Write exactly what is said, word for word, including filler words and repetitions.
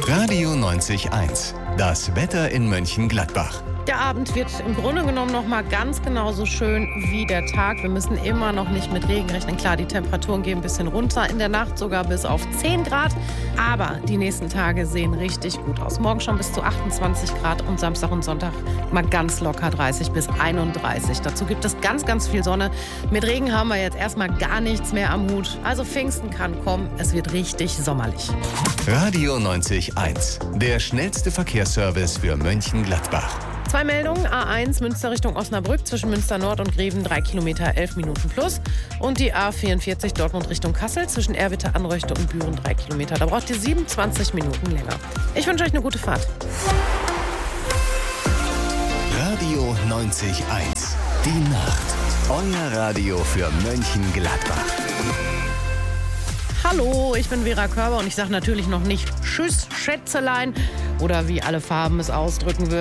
Radio neunzig Komma eins. Das Wetter in Mönchengladbach. Der Abend wird im Grunde genommen noch mal ganz genauso schön wie der Tag. Wir müssen immer noch nicht mit Regen rechnen. Klar, die Temperaturen gehen ein bisschen runter, in der Nacht sogar bis auf zehn Grad. Aber die nächsten Tage sehen richtig gut aus. Morgen schon bis zu achtundzwanzig Grad und Samstag und Sonntag mal ganz locker dreißig bis einunddreißig. Dazu gibt es ganz, ganz viel Sonne. Mit Regen haben wir jetzt erstmal gar nichts mehr am Hut. Also Pfingsten kann kommen. Es wird richtig sommerlich. Radio neunzig Komma eins. Der schnellste Verkehrsservice für Mönchengladbach. Zwei Meldungen. A eins Münster Richtung Osnabrück zwischen Münster Nord und Greven drei Kilometer, elf Minuten plus. Und die A vierundvierzig Dortmund Richtung Kassel zwischen Erwitte, Anröchte und Büren drei Kilometer. Da braucht ihr siebenundzwanzig Minuten länger. Ich wünsche euch eine gute Fahrt. Radio neunzig Komma eins. Die Nacht. Euer Radio für Mönchengladbach. Hallo, ich bin Vera Körber und ich sage natürlich noch nicht Tschüss, Schätzelein oder wie alle Farben es ausdrücken würden.